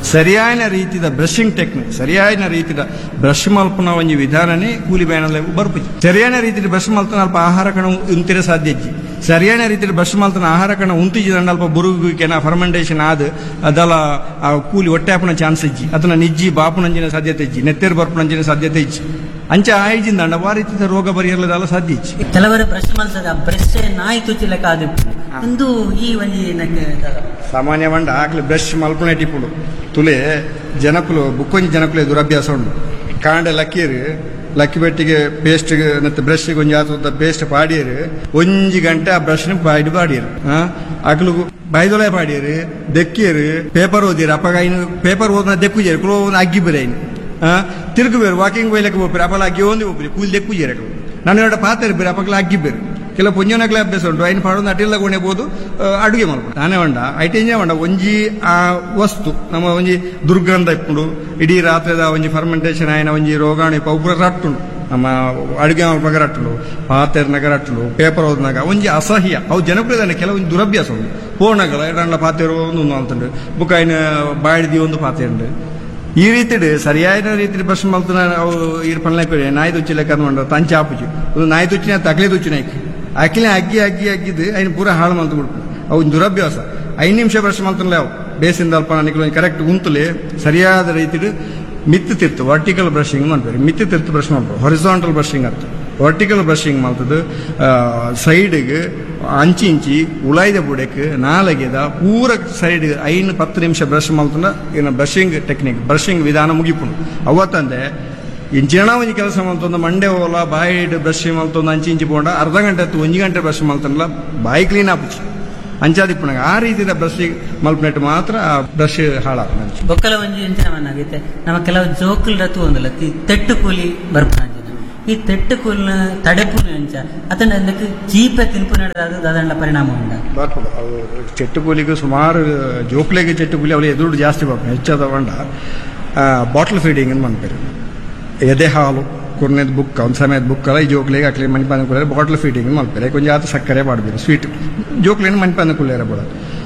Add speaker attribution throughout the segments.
Speaker 1: ಸರಿಯಾದ ರೀತಿಯ brushing technique ಸರಿಯಾದ ರೀತಿಯ ಬ್ರಷ್ ಮಲ್ಪನ ಒಂಜಿ ವಿಧಾನನೇ ಕೂಲಿ ಬ್ಯಾನಲ್ಲ ಬರ್ಪುಜಿ ಸರಿಯಾದ ರೀತಿಯ ಬ್ರಷ್ ಮಲ್ತನ ಅಲ್ಪ ಆಹಾರ ಕಣ ಉಂತಿರ ಸಾಧ್ಯ ಇಜ್ಜಿ ಸರಿಯಾದ ರೀತಿಯ ಬ್ರಷ್ ಮಲ್ತನ ಆಹಾರ ಕಣ ಉಂತಿಜಿ ಅಲ್ಪ ಬುರುಗುವಿಕೆನ ಫರ್ಮೆಂಟೇಷನ್ ಆದ ಅದಲ ಆ ಕೂಲಿ ಹೊಟ್ಟೆ ಹಾಪನ ಚಾನ್ಸ್ ಇಜ್ಜಿ ಅದನ್ನ ನಿಜ್ಜಿ ಬಾಪುನಂಜಿನ ಸಾಧ್ಯತೆ ಇಜ್ಜಿ ನೆತ್ತೇರು ಬರ್ಪುನಂಜಿನ ಸಾಧ್ಯತೆ ಇಜ್ಜಿ ಅಂಚ ಆಯ್ಜಿಂದ ಆ ರೀತಿಯ ರೋಗ ಬರಿಯರ್ಲದಲ್ಲ ಸಾಧ್ಯ ಇಜ್ಜಿ
Speaker 2: ಕೆಲವರು ಬ್ರಷ್ ಮಲ್ಸದ ಬ್ರಷ್ ನಾಯಿ ತುಚ್ಚಿಲಕ ಅದು ಒಂದು ಈ ಒಂಜಿ
Speaker 1: ಸಾಮಾನ್ಯ ಮಂಡ ಆಗ್ಲಿ ಬ್ರಷ್ ಮಲ್ಪನೆ ಟಿಪ್ಪುಡು ತುಲೆ ಜನಕುಲು ಬುಕ್ಕೊಂಜಿ ಜನಕುಲೆ ದುರಭ್ಯಾಸ ಉಂಡು ಕಾಂಡೆ ಲಕ್ಕಿ ಬೆಟ್ಟಿಗೆ ಪೇಸ್ಟ್ ಮತ್ತೆ ಬ್ರಷ್ಗೆ ಒಂಜಿ ಆತದ ಪೇಸ್ಟ್ ಪಾಡಿಯರು ಒಂಜಿ ಗಂಟೆ ಆ ಬ್ರಷ್ ಪಾಡಿಯರು ಅಕ್ಲು ಬೈದೊಲೆ ಪಾಡಿಯರು ದೆಕ್ಕಿಯರು ಪೇಪರ್ ಓದಿರು ಅಪ್ಪಾಗ ಇನ್ನು ಪೇಪರ್ ಓದಿನ ದೆಕ್ಕುಜೇರು ಕುಲೋ ಒಂದು ಅಗ್ಗಿ ಬರೇನು ತಿರುಗು ಬೇರು ವಾಕಿಂಗ್ ಬೈಲಕ್ಕೆ ಹೋಗ್ಬೇರು ಅಪ್ಪಲ ಅಗ್ಗಿ ಒಂದು ಹೋಗ್ರಿ ಕೂಲಿ ದೆಕ್ಕುಜೇರು ನಾನು ಎರಡು ಪಾತ್ರೆ ಬೇರೆ ಅಪ್ಪಗಳ ಅಗ್ಗಿ ಬೇರು ಕೆಲ ಪುಂಜನಗಳ ಅಭ್ಯಾಸ ಉಂಟು ಐನ್ ಪಾಡೋದು ಅಟಿಲ್ಲ ಗೋಣೆಬಹುದು ಅಡುಗೆ ಮಾಡ್ಬೋದು ನಾನೇ ಹೊಂಡ ಐಟೇಂಜೆ ಹೊಂಡ ಒಂಜಿ ಆ ವಸ್ತು ನಮ್ಮ ಒಂಜಿ ದುರ್ಗಂಧ ಇಪ್ಪುಂಡು ಇಡೀ ರಾತ್ರಿದ ಒಂಜಿ ಫರ್ಮೆಂಟೇಷನ್ ಆಯ್ನ ಒಂಜಿ ರೋಗಾಣಿ ಪೌಪುರ ರಟ್ಟುಂಡು ನಮ್ಮ ಅಡುಗೆ ಮಾಡ್ಬೇಕಾಗ ರಟ್ಟುಂಡು ಪಾತ್ರೆನಾಗ ರಟ್ಟುಂಡು ಪೇಪರ್ ಓದಿನಾಗ ಒಂಜಿ ಅಸಹ್ಯ ಅವು ಜನಪ್ರಿಯದಾನೆ ಕೆಲವೊಂದು ದುರಭ್ಯಾಸ ಉಂಟು ಪೋಣಗಳ ಎರಡಂಡ ಪಾತ್ರೆ ಒಂದು ಅಂತಂಡು ಬುಕ್ ಆಯ್ನ ಬಾಡಿದಿ ಒಂದು ಪಾತ್ರೆ ಉಂಡು ಈ ರೀತಿ ಸರಿಯಾದ ರೀತಿ ಬ್ರಷ್ ಮಲ್ತನ ಅವು ಇರ್ ಪನ್ಲಕ್ಕೆ ನಾಯಿ ತುಚ್ಚಿಲಕ್ಕ ಅಂದ್ಕೊಂಡು ತಂಚ ಆಪುಜಿ ಒಂದು ನಾಯಿ ತುಚ್ಚಿನ ತಕ್ಲೆ ತುಚ್ಚಿನ ಅಕ್ಕಿನ ಅಗ್ಗಿದ್ದು ಐನ್ ಪೂರ ಹಾಳು ಮಲ್ತು ಬಿಡ್ತು ಅವು ದುರಭ್ಯಾಸ 5 ನಿಮಿಷ ಬ್ರಷ್ ಮಲ್ತನಲ್ಲ ಅವು ಬೇಸಿಂದ ಅಲ್ಪ ನನಗೆ ಕರೆಕ್ಟ್ ಉಂತಲೆ ಸರಿಯಾದ ರೀತಿ ಮಿತ್ತು ತಿರ್ತು ವರ್ಟಿಕಲ್ ಬ್ರಷಿಂಗ್ ಮಾಡ್ತಾರೆ ಮಿತ್ತು ತಿರ್ತು ಬ್ರಷ್ ಮಾಡ್ತಾರೆ ಹೊರಿಸಾಂಟಲ್ ಬ್ರಷಿಂಗ್ ಅರ್ಥ ವರ್ಟಿಕಲ್ ಬ್ರಷಿಂಗ್ ಮಾಡ್ತದ್ದು ಸೈಡ್ಗೆ ಅಂಚಿ ಉಳಾಯ್ದ ಬುಡಕ್ಕೆ ನಾಲಗೆದ ಪೂರ ಸೈಡ್ 5-10 ನಿಮಿಷ ಬ್ರಷ್ ಮಲ್ತಂಡ ಏನು ಬ್ರಷಿಂಗ್ ಟೆಕ್ನಿಕ್ ಬ್ರಷಿಂಗ್ ವಿಧಾನ ಮುಗಿಪುಂಡು ಅವತ್ತಂದೆ ಇಂಚಿನ ಒಂಜಿ ಕೆಲಸ ಮಲ್ತೊಂದು ಮಂಡೆ ಹೋಲ ಬಾಯಿ ಬ್ರಷ್ ಮಲ್ತೊಂದು ಅಂಚಿ ಪೋಂಡ ಅರ್ಧ ಗಂಟೆ 1 ಗಂಟೆ ಬ್ರಷ್ ಮಲ್ತನಲ್ಲ ಬಾಯಿ ಕ್ಲೀನ್ ಆಪುಚಿ ಅಂಚಾದಿಪ್ಪನಾಗ ಆ ರೀತಿಯ ಬ್ರಷ್ ಮಲ್ಪನೆಟ್ಟು ಮಾತ್ರ ಆ ಬ್ರಷ್ ಹಾಳಾಪ
Speaker 2: ಬೊಕ್ಕಲ ಒಂಜಿ ಎಂಚನಾಗೈತೆ ನಮ್ಮ ಕೆಲವು ಜೋಕುಲ್ ರತು ಒಂದಲ್ಲ ತೆಟ್ಟು ಕೂಲಿ ಬರ್ಪಾಂಜಿನ ಈ ತೆಟ್ಟು ಕೂಲಿನ ತಡೆಪುನ ಅಂಚ ಅದಕ್ಕೆ ಚೀಪೆ ತಿನ್ಪು ನಡೆದಾದ ಅದರ ಪರಿಣಾಮ ಉಂಟ
Speaker 1: ಬರ್ಪಡು ಅವು ಚೆಟ್ಟು ಕೂಲಿಗೂ ಸುಮಾರು ಜೋಕ್ಲೆಗೆ ಚೆಟ್ಟು ಕೂಲಿ ಅವಳು ಎದುರು ಜಾಸ್ತಿ ಬರ್ಪು ಹೆಚ್ಚಾದ ಬಂಡ ಬಾಟಲ್ ಫೀಡಿಂಗ್ ಅಂತ ಮಾಡ್ತಾರೆ ಎದೆ ಹಾಲು ಕೊನೆದು ಬುಕ್ ಒಂದು ಸಮಯದ ಬುಕ್ಕಲ್ಲ ಈ ಜೋಕ್ಲಿಗೆ ಅಕ್ಲಿ ಮಣಿಪಾನ ಕುಳ್ಳೇರೆ ಬಾಟಲ್ ಫೀಡಿಂಗ್ ಮಾಡ್ತಾರೆ ಕೊಂಚ ಆತ ಸಕ್ಕರೆ ಮಾಡಬೇಕು ಸ್ವೀಟ್ ಜೋಕ್ಲಿನ ಮಣಿಪಾನ ಕುಳ್ಳೇರ ಬಿಡ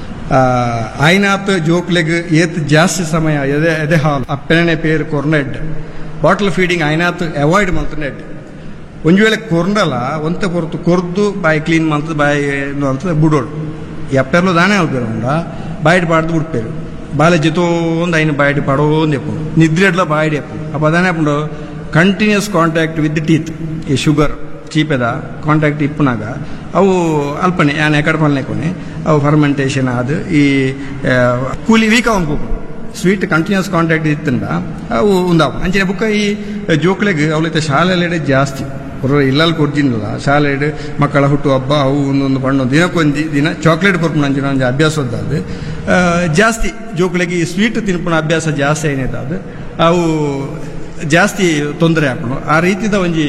Speaker 1: ಆಯ್ನಾತ್ ಜೋಕ್ಲೆಗ್ ಏತ್ ಜಾಸ್ತಿ ಸಮಯ ಎದೆ ಹಾಲು ಅಪ್ಪೆನೆ ಪೇರು ಕೊರ್ನೆಡ್ ಬಾಟಲ್ ಫೀಡಿಂಗ್ ಆಯ್ನಾತ್ ಅವಾಯ್ಡ್ ಮಾಡ್ತಾನೆ ಒಂದು ವೇಳೆ ಕೊರ್ನಲ್ಲ ಒಂತ ಕೊರತು ಕೊರ್ದು ಬಾಯಿ ಕ್ಲೀನ್ ಮಾಡ್ತದೆ ಬಾಯಿ ಅಂತ ಬಿಡೋಡು ಎಪ್ಪೆರ್ಲು ದಾನೆ ಆಗ್ಬೇರು ಉಂಡ ಬಾಯಿಡ್ ಪಾಡ್ದು ಬಿಡ್ಪೇರು ಬಾಲೆ ಜಿತೋ ಒಂದು ಐನು ಬಾಯಿಡ್ ಪಾಡೋಂದು ಎಪ್ಪು ನಿದ್ರೆ ಎಡ್ಲ ಬಾಯಿಡ್ ಎಪ್ಪು ಅಪ್ಪ ಅದಾನೆ Appu continuous contact with teeth ಈ ಶುಗರ್ ಚೀಪೆದ ಕಾಂಟ್ಯಾಕ್ಟ್ ಇಪ್ಪನಾಗ ಅವು ಅಲ್ಪನೆ ಯಾನೆ ಎಕಡೆ ಪಲ್ನೆಕೊನೆ ಅವು ಫರ್ಮೆಂಟೇಷನ್ ಆದ ಈ ಕೂಲಿ ವೀಕ್ ಅವಂಕು ಸ್ವೀಟ್ ಕಂಟಿನ್ಯೂಸ್ ಕಾಂಟ್ಯಾಕ್ಟ್ ಇತ್ತಂದ ಅವು ಉಂದಾವು ಅಂಚಿನ ಬುಕ್ಕ ಈ ಜೋಕ್ಲೆಗ್ ಅವಲೈತೆ ಶಾಲೆಯಲ್ಲಿ ಜಾಸ್ತಿ ಇಲ್ಲಲ್ಲಿ ಕೊಡ್ಜಿನಲ್ಲ ಶಾಲೆ ಮಕ್ಕಳ ಹುಟ್ಟು ಹಬ್ಬ ಅವು ಒಂದೊಂದು ಬಣ್ಣ ದಿನಕ್ಕೊಂದು ದಿನ ಚಾಕ್ಲೇಟ್ ಕೊರ್ಪುಣ ಅಂಚಿನ ಒಂದು ಅಭ್ಯಾಸದ್ದು ಜಾಸ್ತಿ ಜೋಕ್ಲೆಗೆ ಈ ಸ್ವೀಟ್ ತಿನ್ಪುಣ ಅಭ್ಯಾಸ ಜಾಸ್ತಿ ಏನಿದೆ ಅದು ಅವು ಜಾಸ್ತಿ ತೊಂದರೆ ಹಾಕೋಣ ಆ ರೀತಿದ ಒಂಜಿ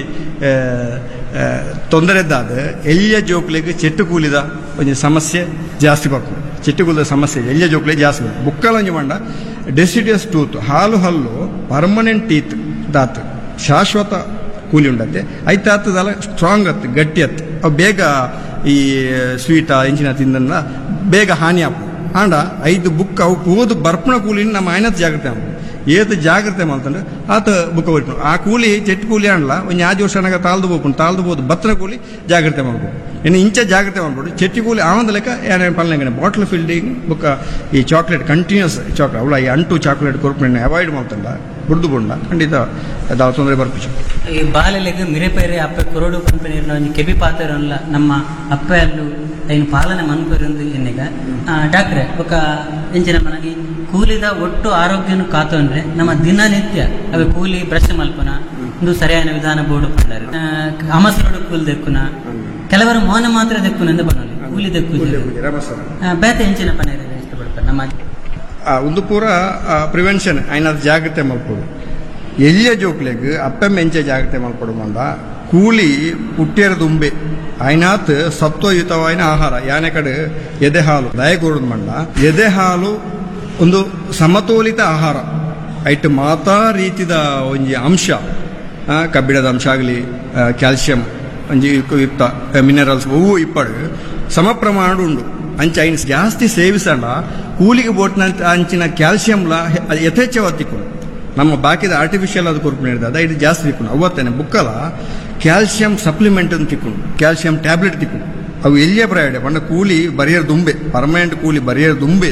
Speaker 1: ತೊಂದರೆದ್ದಾದ ಎಲ್ಲಿಯ ಜೋಕ್ಲೆಗೆ ಚೆಟ್ಟು ಕೂಲಿದ ಒಂಜಿ ಸಮಸ್ಯೆ ಜಾಸ್ತಿ ಬರ್ಕೊಂಡು ಚೆಟ್ಟು ಕೂಲಿದ ಸಮಸ್ಯೆ ಎಲ್ಲಿಯ ಜೋಕ್ಲೆ ಜಾಸ್ತಿ ಬರ್ತದೆ ಬುಕ್ಕಲ ಒಂಜಿ ಮಂಡ ಡೆಸಿಡಿಯಸ್ ಟೂತ್ ಹಾಲು ಹಲ್ಲು ಪರ್ಮನೆಂಟ್ ಟೀತ್ ದಾತ್ ಶಾಶ್ವತ ಕೂಲಿ ಉಂಡತ್ತೆ ಐತಾತದಲ್ಲ ಸ್ಟ್ರಾಂಗ್ ಅತ್ತು ಗಟ್ಟಿ ಅತ್ತು ಅವು ಬೇಗ ಈ ಸ್ವೀಟ ಇಂಚಿನ ತಿಂದನ್ನ ಬೇಗ ಹಾನಿ ಆಪು ಆಂಡ 5 ಬುಕ್ ಅವು ಓದು ಬರ್ಪಣ ಕೂಲಿನ ನಮ್ಮ ಆಯ್ನತ್ ಜಾಗ್ರತೆ ಆಗ ಏತ್ ಜಾಗ್ರತೆ ಮಾಡ್ತಂದ್ರೆ ಆತ ಬುಕ್ಕ ಹೊಟ್ಟು ಆ ಕೂಲಿ ಚೆಟ್ಟು ಕೂಲಿ ಆಣಲ್ಲ ಒಂದು 5 ವರ್ಷನಾಗ ತಾಳ್ದು ಬೋದು ಬತ್ತನ ಕೂಲಿ ಜಾಗ್ರತೆ ಮಾಡ್ಬೋದು ಇನ್ನು ಇಂಚ ಜಾಗ್ರತೆ ಮಾಡ್ಬೋದು ಚೆಟ್ಟಿ ಕೂಲಿ ಆವಂದ ಲೆಕ್ಕ ಏನೇನು ಪಲ್ಲೆ ಬಾಟಲ್ ಫೀಲ್ಡಿಂಗ್ ಬುಕ್ಕ ಈ ಚಾಕ್ಲೇಟ್ ಕಂಟಿನ್ಯೂಸ್ ಚಾಕ್ಲೇಟ್ ಅವಳ ಈ ಅಂಟು ಚಾಕ್ಲೇಟ್ ಕೊರ್ಪಣೆ ಅವಾಯ್ಡ್ ಮಾಡ್ತಂಡ ಬುಡ್ದು ಬುಂಡ ಖಂಡಿತ ಅದಾವ ತೊಂದರೆ ಬರ್ಪಿச்சு
Speaker 2: ಈ ಬಾಲೆಲೆಗೆ ಮಿರೆಪೇರೆ ಅಪ್ಪೆ ಕೊರೋಡು ಕಂಪನಿ ಒಂದು ಕೆಬಿ ಪಾತ್ರಲ್ಲ ನಮ್ಮ ಅಪ್ಪೆಯಲ್ಲೂ ಐನು ಪಾಲನೆ ಮನ್ಪೇರೊಂದು ಎನ್ನಿಗ ಡಾಕ್ಟ್ರೆ ఒక ಎಂಚಿನ ಮನಗಿ ಕೂಲಿದ ಒಟ್ಟು ಆರೋಗ್ಯನು ಕಾತೊಂಡ್ರೆ ನಮ್ಮ ದಿನನಿತ್ಯ ಅವೆ ಕೂಲಿ ಬ್ರಷ್ ಮಲ್ಪನ ಒಂದು ಸರಿಯಾದ ವಿಧಾನ ಬೋರ್ಡು ಕೊಂಡಾರೆ ಅಮಸರೋಡು ಕೂಲಿ ದೆಕ್ಕುನ ಕೆಲವರು ಮೌನ ಮಾತ್ರ ದೆಕ್ಕುನ ಎಂದು ಬನ್ನೋಲಿ ಕೂಲಿ ದೆಕ್ಕು ಬೇತೆ ಎಂಚಿನ ಪನೇರ ಇಷ್ಟಪಡ್ತಾರೆ ನಮ್ಮ
Speaker 1: ಒಂದು ಪೂರ ಪ್ರಿವೆನ್ಷನ್ ಐನಾದ ಜಾಗ್ರತೆ ಮಲ್ಪೋಡು ಎಲ್ಲಿಯ ಜೋಕ್ಲೆಗ್ ಅಪ್ಪೆಮ್ಮ ಎಂಚೆ ಜಾಗ್ರತೆ ಮಲ್ಪಡು ಮಂಡ ಕೂಲಿ ಪುಟ್ಟಿಯರ ದುಂಬೆ ಐನಾತ್ ಸತ್ವಯುತವಾಯಿನ ಆಹಾರ ಯಾನೆ ಕಡೆ ಎದೆ ಹಾಲು ದಯಗೂಡದ್ ಮಂಡ ಎದೆ ಹಾಲು ಒಂದು ಸಮತೋಲಿತ ಆಹಾರ ಐಟ್ ಮಾತಾ ರೀತಿದ ಒಂಜಿ ಅಂಶ ಕಬ್ಬಿಣದ ಅಂಶ ಆಗಲಿ ಕ್ಯಾಲ್ಸಿಯಂ ಒಂಜಿ ಯುಕ್ತ ಮಿನರಲ್ಸ್ ಅವು ಇಪ್ಪಡು ಸಮ ಪ್ರಮಾಣ ಉಂಡು ಅಂಚ ಐನ್ ಜಾಸ್ತಿ ಸೇವಿಸಂಡ ಕೂಲಿಗೆ ಬೋಟ್ನ ಅಂಚಿನ ಕ್ಯಾಲ್ಸಿಯಂಲ ಯಥೇಚ್ಛವಾಗಿ ತಿಕ್ಕೊಂಡು ನಮ್ಮ ಬಾಕಿದ ಆರ್ಟಿಫಿಷಿಯಲ್ ಅದು ಕೊರ್ಪು ನೀಡಿದ ಇದು ಜಾಸ್ತಿ ತಿಕ್ಕೊಂಡು ಅವತ್ತೇನೆ ಬುಕ್ಕಲ ಕ್ಯಾಲ್ಸಿಯಂ ಸಪ್ಲಿಮೆಂಟ್ ಅಂತ ತಿಕ್ಕೊಂಡು ಕ್ಯಾಲ್ಸಿಯಂ ಟ್ಯಾಬ್ಲೆಟ್ ತಿಕ್ಕೊಂಡು ಅವು ಎಲ್ಲಿಯೇ ಪ್ರಯಾಣ ಪಂಡ ಕೂಲಿ ಬರಿಯರ್ ದುಂಬೆ ಪರ್ಮನೆಂಟ್ ಕೂಲಿ ಬರಿಯರ್ ದುಂಬೆ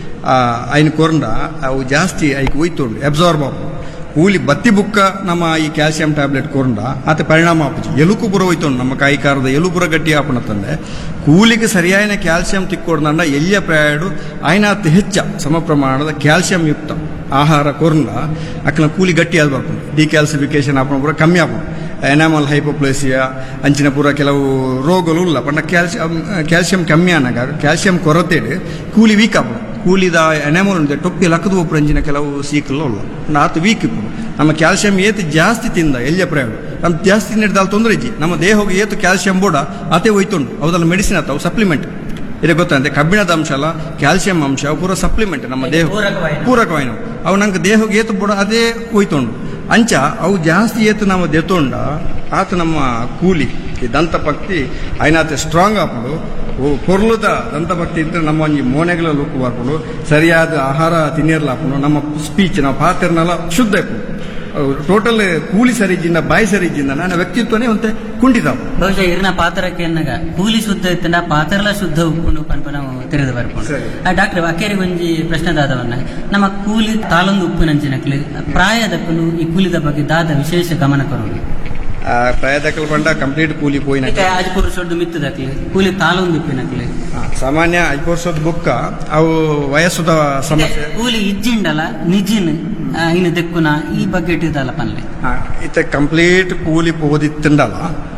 Speaker 1: ಐನ್ ಕೊರಂಡ ಅವು ಜಾಸ್ತಿ ಐಕ್ ಒಯ್ತೊಂಡು ಅಬ್ಸಾರ್ಬ್ ಆಪು ಕೂಲಿ ಬತ್ತಿ ಬುಕ್ಕ ನಮ್ಮ ಈ ಕ್ಯಾಲ್ಸಿಯಂ ಟ್ಯಾಬ್ಲೆಟ್ ಕೊರಂಡ ಆತ ಪರಿಣಾಮ ಆಪುಜಿ ಎಲುಕು ಪುರ ಹೋಯ್ತೊಂಡು ನಮ್ಮ ಕಾಯಿಕಾರದ ಎಲುಪುರ ಗಟ್ಟಿ ಆಪಣ ತಂದೆ ಕೂಲಿಗೆ ಸರಿಯಾದ ಕ್ಯಾಲ್ಸಿಯಂ ತಿಕ್ಕೊಡ್ದಂಡ ಎಲ್ಲಿಯ ಪ್ರಯಾಣ ಆಯ್ನಾತ್ ಹೆಚ್ಚ ಸಮ ಪ್ರಮಾಣದ ಕ್ಯಾಲ್ಸಿಯಂ ಯುಕ್ತ ಆಹಾರ ಕೊರಂಡ ಅಕ್ಕನ ಕೂಲಿ ಗಟ್ಟಿ ಆದ್ ಬರ್ಕೊಂಡು ಡಿಕ್ಯಾಲ್ಸಿಫಿಕೇಶನ್ ಆಪಣ ಪೂರ ಕಮ್ಮಿ ಆಪಣ ಎನಾಮಲ್ ಹೈಪೋಪ್ಲೇಸಿಯಾ ಅಂಚಿನ ಪೂರ ಕೆಲವು ರೋಗಗಳು ಇಲ್ಲ ಪಂಡ ಕ್ಯಾಲ್ಸಿಯಂ ಕಮ್ಮಿ ಆನಾಗ ಕ್ಯಾಲ್ಸಿಯಂ ಕೊರತೆ ಕೂಲಿ ವೀಕ್ ಆಪಣ ಕೂಲಿದ ಎನಾಮಲ್ ಉಂಟು ಟೊಪ್ಪಿ ಲಕ್ಕದು ಒಪ್ಪು ಅಂಚಿನ ಕೆಲವು ಸೀಕಲ್ಲ ಉಲ್ಲ ಆತು ವೀಕ್ ಇಪ್ಪು ನಮ್ಮ ಕ್ಯಾಲ್ಸಿಯಂ ಏತು ಜಾಸ್ತಿ ತಿಂದ ಎಲ್ಲಿಯ ಪ್ರಯೋಗ ನಮ್ಮ ಜಾಸ್ತಿ ನೀಡಿದ ತೊಂದರೆ ಇಜ್ಜಿ ನಮ್ಮ ದೇಹಕ್ಕೆ ಏತು ಕ್ಯಾಲ್ಸಿಯಂ ಬೋಡ ಅದೇ ಹೋಯ್ತುಂಡು ಅವದೆಲ್ಲ ಮೆಡಿಸಿನ್ ಆತವು ಸಪ್ಲಿಮೆಂಟ್ ಇದು ಗೊತ್ತಂತೆ ಕಬ್ಬಿಣದ ಅಂಶ ಅಲ್ಲ ಕ್ಯಾಲ್ಸಿಯಂ ಅಂಶ ಅವು ಪೂರ ಸಪ್ಲಿಮೆಂಟ್ ನಮ್ಮ ದೇಹ ಪೂರಕವಾಯಿನ ಅವು ನಂಗೆ ದೇಹಕ್ಕೆ ಏತು ಬೋಡ ಅದೇ ಹೋಯ್ತುಂಡು ಅಂಚ ಅವು ಜಾಸ್ತಿ ಏತು ನಾವು ದೆತ್ತೊಂಡ ಆತ ನಮ್ಮ ಕೂಲಿ ಈ ದಂತಪಕ್ತಿ ಐನಾತ ಸ್ಟ್ರಾಂಗ್ ಆಪಡು ಪೊರ್ಲುದ ದಂತಭಕ್ತಿ ಇದ್ರೆ ನಮ್ಮ ಒಂಜಿ ಮೋನೆಗಳ ಲುಕ್ ಬರ್ಕೊಂಡು ಸರಿಯಾದ ಆಹಾರ ತಿನ್ನಿರ್ಲಾಪುಂಡು ನಮ್ಮ ಸ್ಪೀಚ್ ನಾವು ಪಾತ್ರನೆಲ್ಲ ಶುದ್ಧ ಇಪ್ಪು ಟೋಟಲ್ ಕೂಲಿ ಸರಿ ಇಜ್ಜಿಂದ ಬಾಯಿ ಸರಿ ಇಜ್ಜಿಂದ ನನ್ನ ವ್ಯಕ್ತಿತ್ವನೇ ಒಂತೆ ಕುಂಠಿತ
Speaker 2: ಬಹುಶಃ ಇರ್ನ ಪಾತ್ರಕ್ಕೆ ಎನ್ನಗ ಕೂಲಿ ಶುದ್ಧ ಇತ್ತಂಡ ಪಾತ್ರಲ ಶುದ್ಧ ಉಪ್ಪುಂಡು ಪನ್ಪ ನಾವು ತಿಳಿದು ಬರ್ಕೊಂಡು ಡಾಕ್ಟರ್ ಅಕ್ಕೇರಿಗೆ ಒಂಜಿ ಪ್ರಶ್ನೆ ದಾದವನ್ನ ನಮ್ಮ ಕೂಲಿ ತಾಲೊಂದು ಉಪ್ಪಿನಂಚಿನಕ್ಲಿ ಪ್ರಾಯದಕ್ಕೂ ಈ ಕೂಲಿದ ಬಗ್ಗೆ ದಾದ ವಿಶೇಷ ಗಮನ ಕೊರೋದು
Speaker 1: ಪ್ರಾಯದಕ್ಕಲು ಪಂಡ ಕಂಪ್ಲೀಟ್ ಕೂಲಿ ಪೋಯಿನ
Speaker 2: ಅಜ್ಪುರುಷದ್ದು ಮಿತ್ತದಕ್ಲಿ ಕೂಲಿ ತಾಲೊಂದು ಉಪ್ಪಿನಕ್ಲಿ
Speaker 1: ಸಾಮಾನ್ಯ ಅಜ್ಪುರುಷದ ಬುಕ್ಕ ಅವು ವಯಸ್ಸುದ ಸಮಸ್ಯೆ
Speaker 2: ಕೂಲಿ ಇಜ್ಜಿಂಡಲ ನಿಜಿನ್ ಇನ್ನು ದೆಕ್ಕುನ ಈ ಬಗ್ಗೆ ಇಟ್ಟಿದ್ದಲ್ಲ ಪನ್ಲೆ
Speaker 1: ಇತ್ತ ಕಂಪ್ಲೀಟ್ ಕೂಲಿ ಪೋದಿತ್ತಂಡಲ್ಲ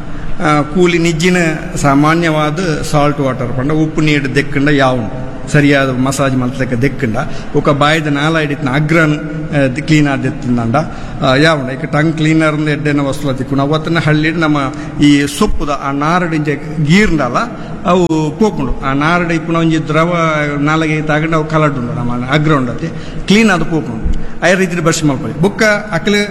Speaker 1: ಕೂಲಿ ನಿಜ್ಜಿನ ಸಾಮಾನ್ಯವಾದ ಸಾಲ್ಟ್ ವಾಟರ್ ಪಂಡ ಉಪ್ಪು ನೀರು ದೆಕ್ಕಂಡ ಯಾವ ಸರಿಯಾದ ಮಸಾಜ್ ಮಲ್ತಕ್ಕೆ ದೆಕ್ಕಂಡ ಒಕ್ಕ ಬಾಯ್ದ ನಾಲ ಹಿಡಿತನ ಅಗ್ರನ್ ಕ್ಲೀನ್ ಆದಿತ್ತಂಡ ಯಾವಂಡ ಈಗ ಟಂಗ್ ಕ್ಲೀನರ್ ಎಡ್ಡೆನ ವಸ್ತು ತಿಕ್ಕೊಂಡು ಅವತ್ತನ್ನ ಹಳ್ಳಿ ನಮ್ಮ ಈ ಸೊಪ್ಪುದ ಆ ನಾರಡಿಂಜ ಗೀರ್ಂಡಲ್ಲ ಅವು ಪೋಕೊಂಡು ಆ ನಾರಡಿ ಇಪ್ಪುನ ಒಂಜಿ ದ್ರವ ನಾಲಗೆ ತಗೊಂಡು ಅವು ಕಲಡ್ಡು ನಮ್ಮ ಅಗ್ರ ಉಂಡತಿ ಕ್ಲೀನ್ ಅದು ಪೋಕೊಂಡು ಐ ರೀತಿ ಬ್ರಷ್ ಮಲ್ಪಡಿ ಬುಕ್ಕ ಅಕ್ಲೆ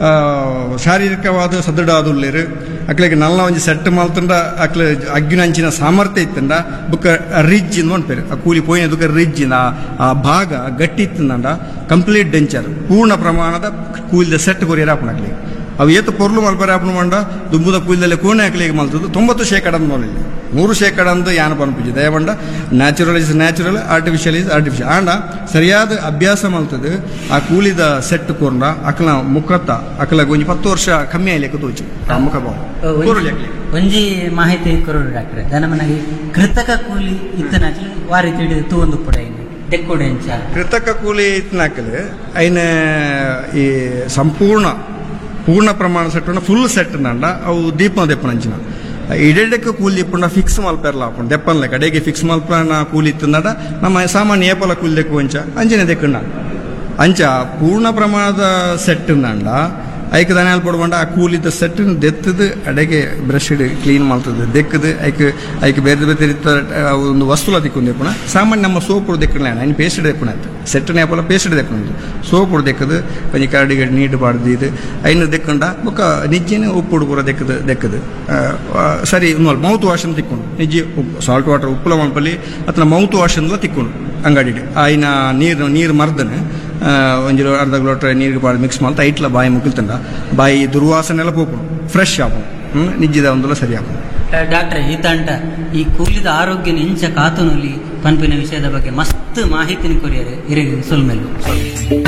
Speaker 1: ಶಾರೀರಿಕವಾದ ಸದೃಢಾದುಲ್ಲೇರು ಅಕ್ಲೆಗೆ ನಲ್ಲ ಒಂಜಿ ಸೆಟ್ ಮಲ್ತಂಡ ಅಕ್ಲೆ ಅಗ್ಗಿನಂಚಿನ ಸಾಮರ್ಥ್ಯ ಇತ್ತಂಡ ಬುಕ್ಕ ರಿಜ್ ಇಂದ ಒಂಡ್ಪೇರು ಆ ಕೂಲಿ ಪೋಯಿನದಕ್ಕೆ ರಿಜ್ ಆ ಭಾಗ ಗಟ್ಟಿ ಇತ್ತಂಡ ಕಂಪ್ಲೀಟ್ ಡೆಂಚರ್ ಪೂರ್ಣ ಪ್ರಮಾಣದ ಕೂಲಿದ ಸೆಟ್ ಕೊರಿಯರ್ ಹಾಪಣ ಅಕ್ಲಿಗೆ ಅವು ಏತು ಪೊರ್ಲು ಮಲ್ಪರೆ ಹಾಪಣ ಮಂಡ ದುಂಬುದ ಕೂಲಿದಲ್ಲಿ ಕೋಣೆ ಅಕ್ಲಿಗೆ ಮಲ್ತದ್ದು 90% ನೋಡಿಲ್ಲ 100% ಯಾನ ಪನ್ಪುಜಿ ದಯವಂಡ natural is natural artificial is artificial and ಸರಿಯಾದ ಅಭ್ಯಾಸ ಮಲ್ತದ್ದು ಆ ಕೂಲಿದ ಸೆಟ್ ಕೊರ್ನ ಅಕ್ಲ ಮುಖತ್ತ ಅಕ್ಲ ಒಂಜಿ 10 ವರ್ಷ ಕಮ್ಮಿ ಆಯ್ಲಿಕ್ಕೆ ತೋಚಿ ಆ ಮುಖ
Speaker 2: ಒಂಜಿ ಮಾಹಿತಿ ಕೊರೋಡು ಡಾಕ್ಟ್ರೆ ದನ ಮನೆಗೆ ಕೃತಕ ಕೂಲಿ ಇತ್ತನಾಚಿ ವಾರಿ ತಿಳಿ ತೂಂದು ಪುಡ ಡೆಕ್ಕೋಡೆಂಚ
Speaker 1: ಕೃತಕ ಕೂಲಿ ಇತ್ತನಾಕಲೆ ಐನ ಈ ಪೂರ್ಣ ಪ್ರಮಾಣ ಸೆಟ್ ಫುಲ್ ಸೆಟ್ ನಂಡ ಅವು ದೀಪ ದೆಪ್ಪನಂಚಿನ ಇಡೆಡ್ಡೆಕ್ಕೆ ಕೂಲಿ ಇಪ್ಪುಂಡ ಫಿಕ್ಸ್ ಮಲ್ಪೆರ್ಲ ಹಾಕೊಂಡು ದೆಪ್ಪನ್ಲೆ ಕಡೆಗೆ ಫಿಕ್ಸ್ ಮಲ್ಪನ ಕೂಲಿ ಇತ್ತಂದ ನಮ್ಮ ಸಾಮಾನ್ಯ ಏಪಲ ಕೂಲಿ ದೆಕ್ಕು ಅಂಚ ಅಂಚಿನ ದೆಕ್ಕಂಡ ಅಂಚ ಪೂರ್ಣ ಪ್ರಮಾಣದ ಸೆಟ್ ನಂಡ ಐಕ್ ದನಿಯಾಲ್ ಪಡ್ಕೊಂಡ ಆ ಕೂಲಿದ ಸೆಟ್ ದೆತ್ತದು ಅಡೆಗೆ ಬ್ರಷ್ ಕ್ಲೀನ್ ಮಾಡ್ತದೆ ದೆಕ್ಕದು ಐಕ್ ಬೇರೆ ಬೇರೆ ಒಂದು ವಸ್ತುಲ ದಿಕ್ಕು ದೆಪ್ಪಣ ಸಾಮಾನ್ಯ ನಮ್ಮ ಸೋಪು ದೆಕ್ಕಣ ಐನ್ ಪೇಸ್ಟ್ ದೆಪ್ಪಣ ಸೆಟ್ ನೇಪಲ ಪೇಸ್ಟ್ ದೆಕ್ಕಣದು ಸೋಪು ದೆಕ್ಕದು ಕೊಂಚ ಕರಡಿಗೆ ನೀಟ್ ಬಾಡ್ದು ಇದು ಐನು ದೆಕ್ಕಂಡ ಬೊಕ್ಕ ನಿಜ್ಜಿನ ಉಪ್ಪು ಪೂರ ದೆಕ್ಕದು ಸರಿ ಮೌತ್ ವಾಶ್ ಅಂತ ತಿಕ್ಕೊಂಡು ನಿಜ್ಜಿ ಸಾಲ್ಟ್ ವಾಟರ್ ಉಪ್ಪುಲ ಮಲ್ಪಲ್ಲಿ ಅಥವಾ ಮೌತ್ ವಾಶ್ ಅಂದ್ಲ ತಿಕ್ಕೊಂಡು ಅಂಗಡಿ ಆಯ್ನ ನೀರು ಮರ್ದನೆ ಒಂಜಿ ಅರ್ಧ ಲೋಟ ನೀರಿಗೆ ಬಾಡಿ ಮಿಕ್ಸ್ ಮಾಡ್ತಾ ಐಟ್ಲ ಬಾಯಿ ಮುಗಿಲ್ತಂಡ ಬಾಯಿ ದುರ್ವಾಸನೆ ಎಲ್ಲ ಪೋಪುಡು ಫ್ರೆಶ್ ಆಪು ನಿಜ್ಜಿದ ಒಂದಲ್ಲ ಸರಿ ಆಪು
Speaker 2: ಡಾಕ್ಟ್ರೆ ಈತಂಟ ಈ ಕೂಲಿದ ಆರೋಗ್ಯನ ಇಂಚ ಕಾತುನಲ್ಲಿ ಪನ್ಪಿನ ವಿಷಯದ ಬಗ್ಗೆ ಮಸ್ತ್ ಮಾಹಿತಿನ ಕೊರಿಯರೆ ಇರಿಗೆ ಸುಲ್ಮೆಲ್ಲು